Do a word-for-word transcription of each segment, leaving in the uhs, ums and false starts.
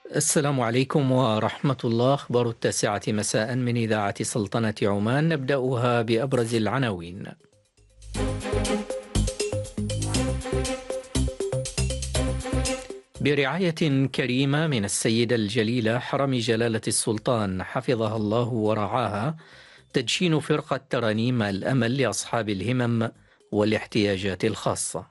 السلام عليكم ورحمة الله. أخبار التاسعة مساء من إذاعة سلطنة عمان، نبدأها بأبرز العناوين. برعاية كريمة من السيدة الجليلة حرم جلالة السلطان حفظها الله ورعاها، تدشين فرقة ترانيم الأمل لأصحاب الهمم والاحتياجات الخاصة.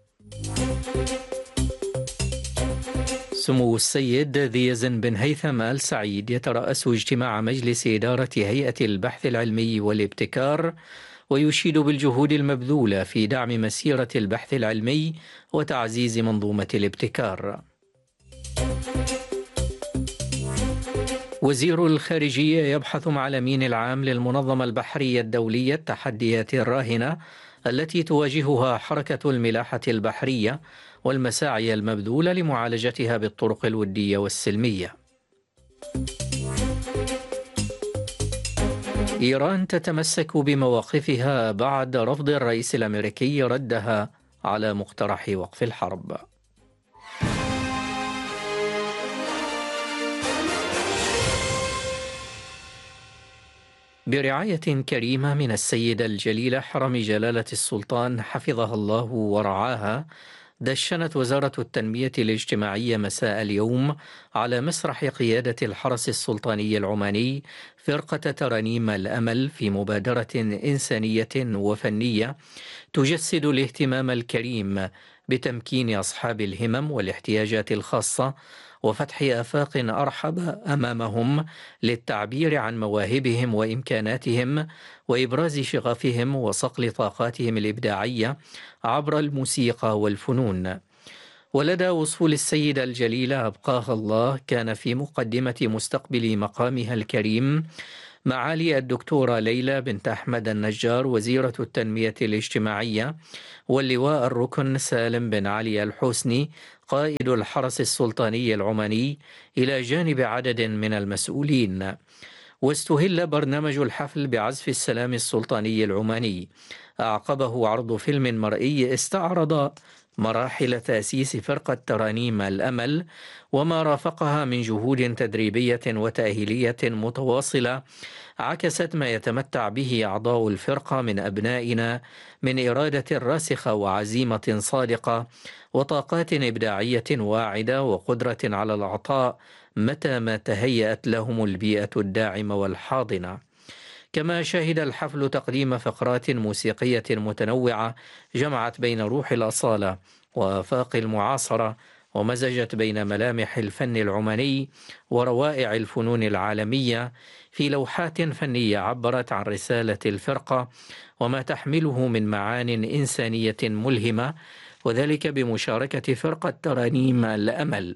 سمو السيد ذي يزن بن هيثم آل سعيد يترأس اجتماع مجلس إدارة هيئة البحث العلمي والابتكار، ويشيد بالجهود المبذولة في دعم مسيرة البحث العلمي وتعزيز منظومة الابتكار. وزير الخارجية يبحث مع الأمين العام للمنظمة البحرية الدولية التحديات الراهنة التي تواجهها حركة الملاحة البحرية والمساعي المبذولة لمعالجتها بالطرق الودية والسلمية. إيران تتمسك بمواقفها بعد رفض الرئيس الأمريكي ردها على مقترح وقف الحرب. برعاية كريمة من السيدة الجليلة حرم جلالة السلطان حفظها الله ورعاها، دشنت وزارة التنمية الاجتماعية مساء اليوم على مسرح قيادة الحرس السلطاني العماني فرقة ترانيم الأمل في مبادرة إنسانية وفنية تجسد الاهتمام الكريم بتمكين أصحاب الهمم والاحتياجات الخاصة وفتح آفاق أرحب أمامهم للتعبير عن مواهبهم وإمكاناتهم وإبراز شغفهم وصقل طاقاتهم الإبداعية عبر الموسيقى والفنون. ولدى وصول السيدة الجليلة أبقاها الله، كان في مقدمة مستقبل مقامها الكريم معالي الدكتورة ليلى بنت أحمد النجار وزيرة التنمية الاجتماعية، واللواء الركن سالم بن علي الحسني قائد الحرس السلطاني العماني، إلى جانب عدد من المسؤولين. واستهل برنامج الحفل بعزف السلام السلطاني العماني، أعقبه عرض فيلم مرئي استعرض مراحل تأسيس فرقة ترانيم الأمل وما رافقها من جهود تدريبية وتأهيلية متواصلة، عكست ما يتمتع به أعضاء الفرقة من أبنائنا من إرادة راسخة وعزيمة صادقة وطاقات إبداعية واعدة وقدرة على العطاء متى ما تهيأت لهم البيئة الداعمة والحاضنة. كما شهد الحفل تقديم فقرات موسيقية متنوعة جمعت بين روح الأصالة وآفاق المعاصرة، ومزجت بين ملامح الفن العماني وروائع الفنون العالمية في لوحات فنية عبرت عن رسالة الفرقة وما تحمله من معان إنسانية ملهمة، وذلك بمشاركة فرقة ترانيم الأمل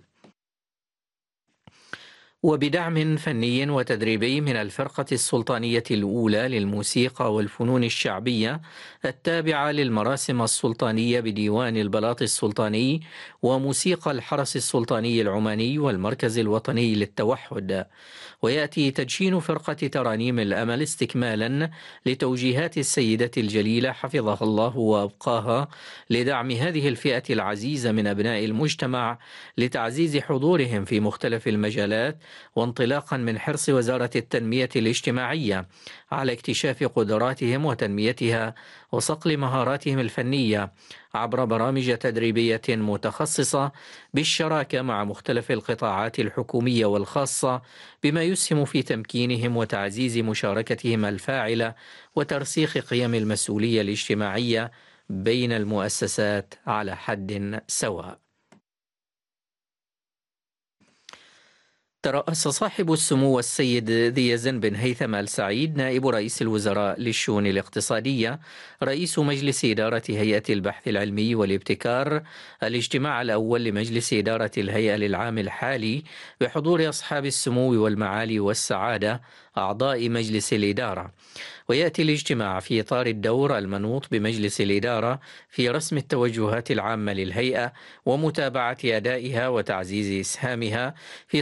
وبدعم فني وتدريبي من الفرقة السلطانية الأولى للموسيقى والفنون الشعبية التابعة للمراسم السلطانية بديوان البلاط السلطاني وموسيقى الحرس السلطاني العماني والمركز الوطني للتوحد. ويأتي تدشين فرقة ترانيم الأمل استكمالا لتوجيهات السيدة الجليلة حفظها الله وأبقاها لدعم هذه الفئة العزيزة من أبناء المجتمع لتعزيز حضورهم في مختلف المجالات، وانطلاقا من حرص وزارة التنمية الاجتماعية على اكتشاف قدراتهم وتنميتها وصقل مهاراتهم الفنية عبر برامج تدريبية متخصصة بالشراكة مع مختلف القطاعات الحكومية والخاصة، بما يسهم في تمكينهم وتعزيز مشاركتهم الفاعلة وترسيخ قيم المسؤولية الاجتماعية بين المؤسسات على حد سواء. ترأس صاحب السمو السيد ذي يزن بن هيثم آل سعيد نائب رئيس الوزراء للشؤون الاقتصادية رئيس مجلس إدارة هيئة البحث العلمي والابتكار الاجتماع الأول لمجلس إدارة الهيئة للعام الحالي بحضور أصحاب السمو والمعالي والسعادة أعضاء مجلس الإدارة. ويأتي الاجتماع في إطار الدور المنوط بمجلس الإدارة في رسم التوجهات العامة للهيئة ومتابعة أدائها وتعزيز إسهامها في تطوير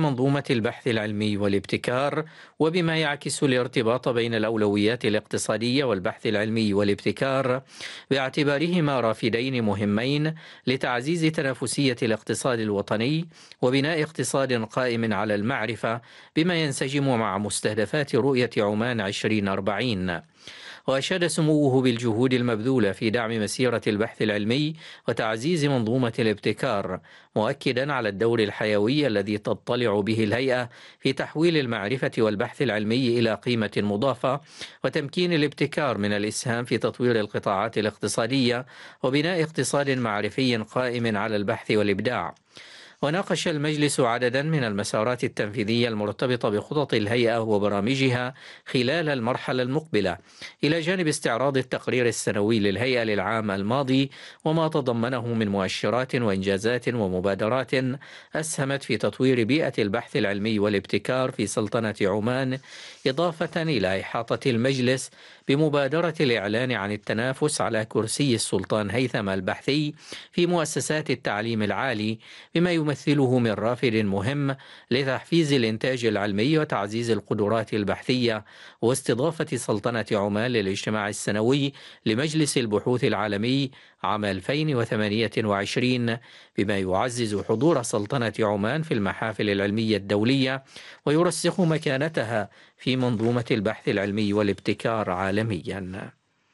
منظومة البحث العلمي والابتكار، وبما يعكس الارتباط بين الأولويات الاقتصادية والبحث العلمي والابتكار، باعتبارهما رافدين مهمين لتعزيز تنافسية الاقتصاد الوطني وبناء اقتصاد قائم على المعرفة، بما ينسجم مع مستهدفات رؤية عمان عشرين أربعين. وأشاد سموه بالجهود المبذولة في دعم مسيرة البحث العلمي وتعزيز منظومة الابتكار، مؤكدا على الدور الحيوي الذي تضطلع به الهيئة في تحويل المعرفة والبحث العلمي إلى قيمة مضافة، وتمكين الابتكار من الإسهام في تطوير القطاعات الاقتصادية وبناء اقتصاد معرفي قائم على البحث والإبداع. وناقش المجلس عددا من المسارات التنفيذية المرتبطة بخطط الهيئة وبرامجها خلال المرحلة المقبلة، إلى جانب استعراض التقرير السنوي للهيئة للعام الماضي وما تضمنه من مؤشرات وإنجازات ومبادرات أسهمت في تطوير بيئة البحث العلمي والابتكار في سلطنة عمان، إضافة إلى إحاطة المجلس بمبادرة الإعلان عن التنافس على كرسي السلطان هيثم البحثي في مؤسسات التعليم العالي، بما يمثله من رافد مهم لتحفيز الإنتاج العلمي وتعزيز القدرات البحثية، واستضافة سلطنة عمان للاجتماع السنوي لمجلس البحوث العالمي عام ألفين وثمانية وعشرين، بما يعزز حضور سلطنة عمان في المحافل العلمية الدولية ويرسخ مكانتها في منظومة البحث العلمي والابتكار عالميا.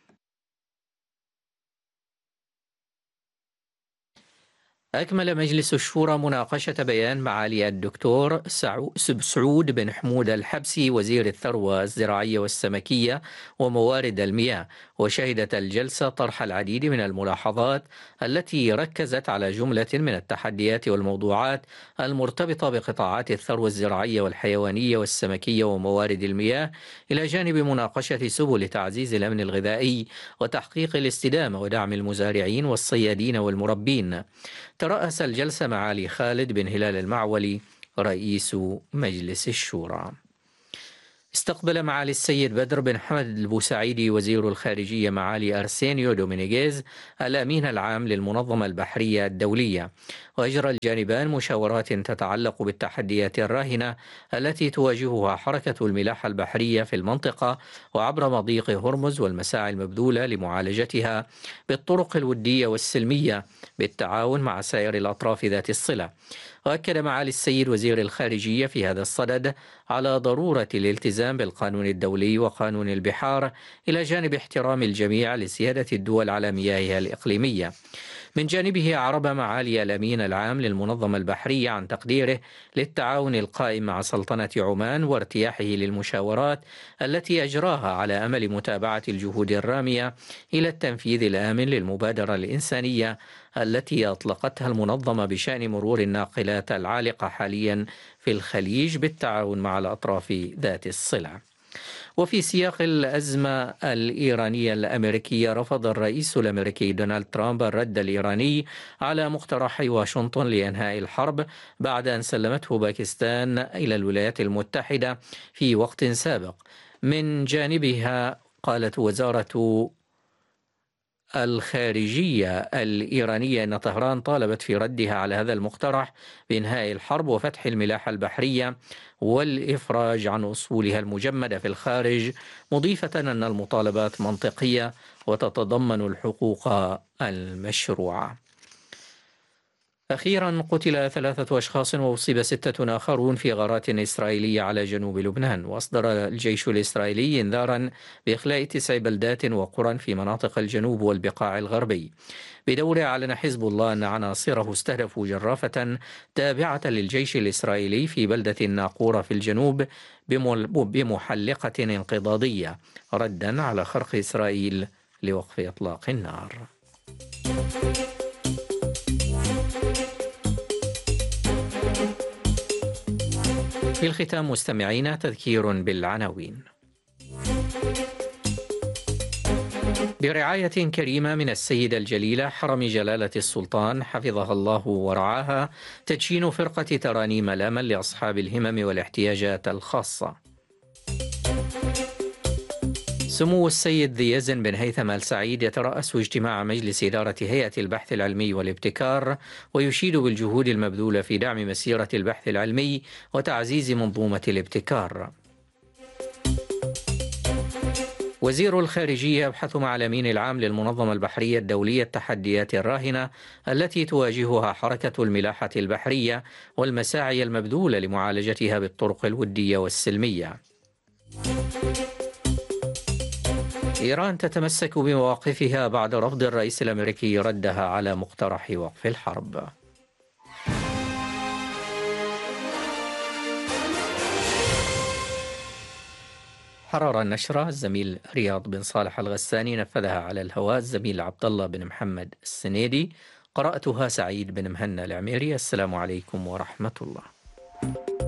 أكمل مجلس الشورى مناقشة بيان معالي الدكتور سعود بن حمود الحبسي وزير الثروة الزراعية والسمكية وموارد المياه، وشهدت الجلسة طرح العديد من الملاحظات التي ركزت على جملة من التحديات والموضوعات المرتبطة بقطاعات الثروة الزراعية والحيوانية والسمكية وموارد المياه، إلى جانب مناقشة سبل تعزيز الأمن الغذائي وتحقيق الاستدامة ودعم المزارعين والصيادين والمربين. ترأس الجلسة معالي خالد بن هلال المعولي رئيس مجلس الشورى. استقبل معالي السيد بدر بن حمد البوسعيدي وزير الخارجية معالي أرسينيو دومينيغيز الأمين العام للمنظمة البحرية الدولية، وأجرى الجانبان مشاورات تتعلق بالتحديات الراهنة التي تواجهها حركة الملاحة البحرية في المنطقة وعبر مضيق هرمز، والمساعي المبذولة لمعالجتها بالطرق الودية والسلمية بالتعاون مع سائر الأطراف ذات الصلة. وأكد معالي السيد وزير الخارجية في هذا الصدد على ضرورة الالتزام بالقانون الدولي وقانون البحار، إلى جانب احترام الجميع لسيادة الدول على مياهها الإقليمية. من جانبه أعرب معالي الأمين العام للمنظمة البحرية عن تقديره للتعاون القائم مع سلطنة عمان وارتياحه للمشاورات التي أجراها على أمل متابعة الجهود الرامية إلى التنفيذ الآمن للمبادرة الإنسانية التي أطلقتها المنظمة بشأن مرور الناقلات العالقة حاليا في الخليج بالتعاون مع الأطراف ذات الصلة. وفي سياق الأزمة الإيرانية الأمريكية، رفض الرئيس الأمريكي دونالد ترامب الرد الإيراني على مقترح واشنطن لإنهاء الحرب بعد أن سلمته باكستان إلى الولايات المتحدة في وقت سابق. من جانبها قالت وزارة الخارجية الإيرانية أن طهران طالبت في ردها على هذا المقترح بإنهاء الحرب وفتح الملاحة البحرية والإفراج عن أصولها المجمدة في الخارج، مضيفة أن المطالبات منطقية وتتضمن الحقوق المشروعة. أخيرا، قتل ثلاثة أشخاص وأصيب ستة آخرون في غارات إسرائيلية على جنوب لبنان. وأصدر الجيش الإسرائيلي إنذارا بإخلاء تسع بلدات وقرى في مناطق الجنوب والبقاع الغربي. بدوره أعلن حزب الله أن عناصره استهدفوا جرافة تابعة للجيش الإسرائيلي في بلدة ناقورة في الجنوب بمحلقة انقضاضية، ردا على خرق إسرائيل لوقف إطلاق النار. في الختام مستمعينا تذكير بالعناوين. برعاية كريمة من السيدة الجليلة حرم جلالة السلطان حفظها الله ورعاها، تدشين فرقة ترانيم الأمل لأصحاب الهمم والاحتياجات الخاصة. سمو السيد ذي يزن بن هيثم آل سعيد يترأس اجتماع مجلس إدارة هيئة البحث العلمي والابتكار، ويشيد بالجهود المبذولة في دعم مسيرة البحث العلمي وتعزيز منظومة الابتكار. وزير الخارجية يبحث مع الأمين العام للمنظمة البحرية الدولية التحديات الراهنة التي تواجهها حركة الملاحة البحرية والمساعي المبذولة لمعالجتها بالطرق الودية والسلمية. إيران تتمسك بمواقفها بعد رفض الرئيس الأمريكي ردها على مقترح وقف الحرب. حرر النشرة الزميل رياض بن صالح الغساني، نفذها على الهواء الزميل عبد الله بن محمد السنيدي، قرأتها سعيد بن مهنا العميري. السلام عليكم ورحمة الله.